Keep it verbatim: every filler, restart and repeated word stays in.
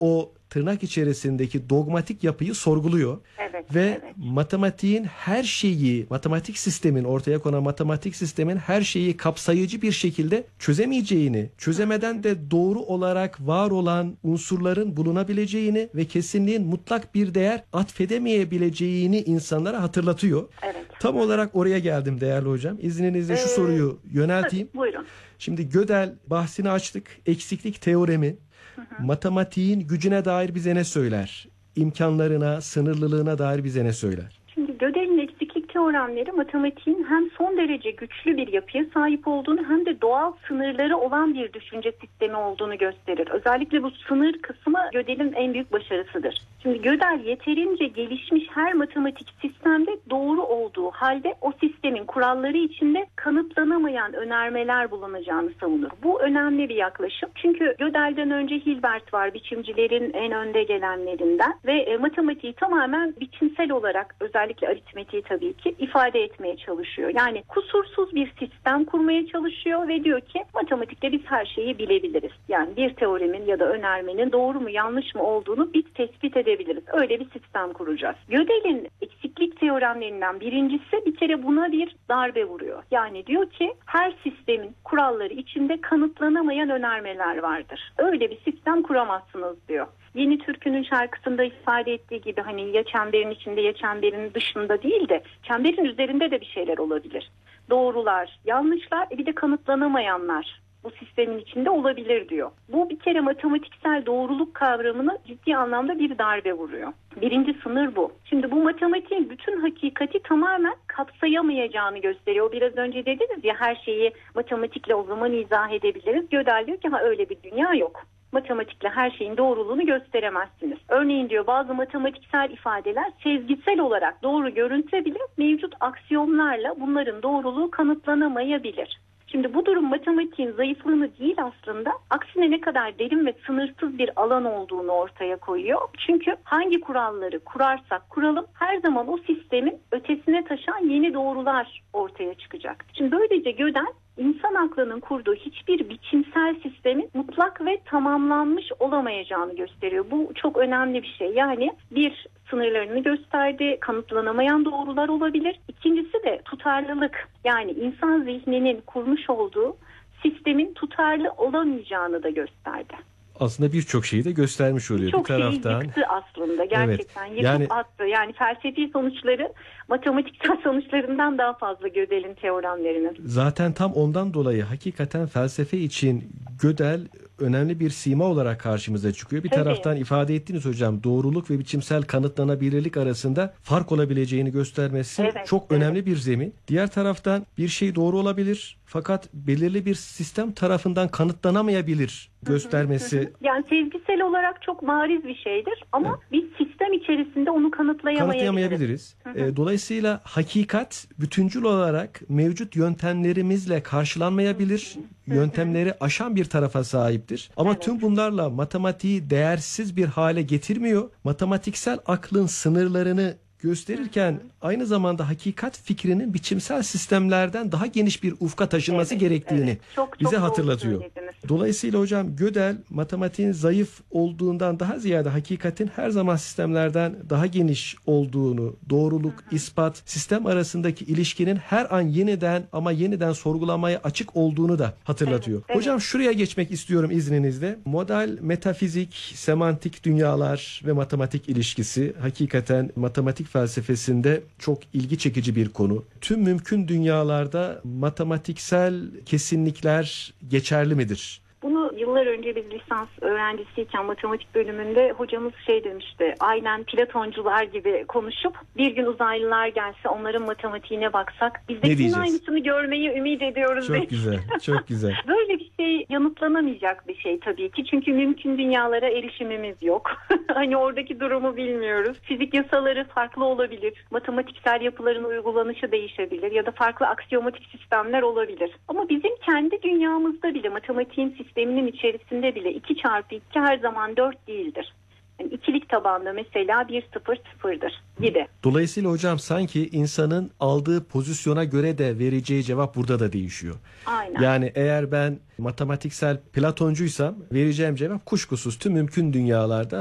o tırnak içerisindeki dogmatik yapıyı sorguluyor. Evet, Ve evet. matematiğin her şeyi, matematik sistemin, ortaya konan matematik sistemin her şeyi kapsayıcı bir şekilde çözemeyeceğini, çözemeden de doğru olarak var olan unsurların bulunabileceğini ve kesinliğin mutlak bir değer atfedemeyebileceğini insanlara hatırlatıyor. Evet. Tam olarak oraya geldim değerli hocam. İzninizle şu Ee, soruyu yönelteyim. Tabii, buyurun. Şimdi Gödel bahsini açtık. Eksiklik teoremi Hı hı. matematiğin gücüne dair bize ne söyler? İmkanlarına, sınırlılığına dair bize ne söyler? Şimdi Gödel'in eksiklik teoremleri matematiğin hem son derece güçlü bir yapıya sahip olduğunu hem de doğal sınırları olan bir düşünce sistemi olduğunu gösterir. Özellikle bu sınır kısmı Gödel'in en büyük başarısıdır. Şimdi Gödel yeterince gelişmiş her matematik sistemde doğru olduğu halde o sistemin kuralları içinde kanıtlanamayan önermeler bulunacağını savunur. Bu önemli bir yaklaşım. Çünkü Gödel'den önce Hilbert var, biçimcilerin en önde gelenlerinden ve e, matematiği tamamen biçimsel olarak, özellikle aritmetiği tabii ki ifade etmeye çalışıyor. Yani kusursuz bir sistem kurmaya çalışıyor ve diyor ki matematikte biz her şeyi bilebiliriz. Yani bir teoremin ya da önermenin doğru mu yanlış mı olduğunu biz tespit edebiliriz. Öyle bir sistem kuracağız. Gödel'in eksiklik teoremlerinden birincisi bir kere buna bir darbe vuruyor. Yani diyor ki her sistemin kuralları içinde kanıtlanamayan önermeler vardır. Öyle bir sistem kuramazsınız diyor. Yeni Türkü'nün şarkısında ifade ettiği gibi hani ya çemberin içinde ya çemberin dışında değil de çemberin üzerinde de bir şeyler olabilir. Doğrular, yanlışlar, bir de kanıtlanamayanlar bu sistemin içinde olabilir diyor. Bu bir kere matematiksel doğruluk kavramını ciddi anlamda bir darbe vuruyor. Birinci sınır bu. Şimdi bu matematiğin bütün hakikati tamamen kapsayamayacağını gösteriyor. Biraz önce dediniz ya her şeyi matematikle o zaman izah edebiliriz. Gödel diyor ki ha öyle bir dünya yok. Matematikle her şeyin doğruluğunu gösteremezsiniz. Örneğin diyor bazı matematiksel ifadeler sezgisel olarak doğru görünse bile mevcut aksiyonlarla bunların doğruluğu kanıtlanamayabilir. Şimdi bu durum matematiğin zayıflığını değil aslında, aksine ne kadar derin ve sınırsız bir alan olduğunu ortaya koyuyor. Çünkü hangi kuralları kurarsak kuralım her zaman o sistemin ötesine taşan yeni doğrular ortaya çıkacak. Şimdi böylece Gödel İnsan aklının kurduğu hiçbir biçimsel sistemin mutlak ve tamamlanmış olamayacağını gösteriyor. Bu çok önemli bir şey. Yani bir, sınırlarını gösterdi, kanıtlanamayan doğrular olabilir. İkincisi de tutarlılık. Yani insan zihninin kurmuş olduğu sistemin tutarlı olamayacağını da gösterdi. Aslında birçok şeyi de göstermiş oluyor. Birçok bir taraftan. şeyi yıktı aslında gerçekten. Evet, Yıkıp yani... attı. Yani felsefi sonuçları matematiksel sonuçlarından daha fazla Gödel'in teoremlerinin. Zaten tam ondan dolayı hakikaten felsefe için Gödel önemli bir sima olarak karşımıza çıkıyor. Bir Tabii. taraftan ifade ettiğiniz hocam doğruluk ve biçimsel kanıtlanabilirlik arasında fark olabileceğini göstermesi Evet, çok evet. önemli bir zemin. Diğer taraftan bir şey doğru olabilir fakat belirli bir sistem tarafından kanıtlanamayabilir göstermesi. Hı hı hı. Yani sezgisel olarak çok bariz bir şeydir ama evet. biz sistem içerisinde onu kanıtlayamayabiliriz. Kanıtlayamayabiliriz. Hı hı. E, dolayısıyla hakikat bütüncül olarak mevcut yöntemlerimizle karşılanmayabilir. Hı hı. Yöntemleri aşan bir tarafa sahiptir. Ama evet. tüm bunlarla matematiği değersiz bir hale getirmiyor. Matematiksel aklın sınırlarını gösterirken hı hı. aynı zamanda hakikat fikrinin biçimsel sistemlerden daha geniş bir ufka taşınması evet, gerektiğini evet. Çok, bize çok hatırlatıyor. Dolayısıyla hocam Gödel matematiğin zayıf olduğundan daha ziyade hakikatin her zaman sistemlerden daha geniş olduğunu, doğruluk, hı hı. ispat, sistem arasındaki ilişkinin her an yeniden ama yeniden sorgulamaya açık olduğunu da hatırlatıyor. Evet, evet. Hocam şuraya geçmek istiyorum izninizle. Modal, metafizik, semantik dünyalar ve matematik ilişkisi hakikaten matematik felsefesinde çok ilgi çekici bir konu. Tüm mümkün dünyalarda matematiksel kesinlikler geçerli midir? Bunu yıllar önce biz lisans öğrencisiyken matematik bölümünde hocamız şey demişti. Aynen Platoncular gibi konuşup bir gün uzaylılar gelse onların matematiğine baksak bizdekinin aynısını görmeyi ümit ediyoruz. Çok güzel, çok güzel. Böyle bir şey yanıtlanamayacak bir şey tabii ki. Çünkü mümkün dünyalara erişimimiz yok. Hani oradaki durumu bilmiyoruz. Fizik yasaları farklı olabilir. Matematiksel yapıların uygulanışı değişebilir ya da farklı aksiyomatik sistemler olabilir. Ama bizim kendi dünyamızda bile matematiğin sisteminin içerisinde bile iki çarpı iki her zaman dört değildir. Yani ikilik tabanda mesela bir sıfır sıfırdır gibi. Dolayısıyla hocam sanki insanın aldığı pozisyona göre de vereceği cevap burada da değişiyor. Aynen. Yani eğer ben matematiksel Platoncuysam vereceğim cevap kuşkusuz tüm mümkün dünyalarda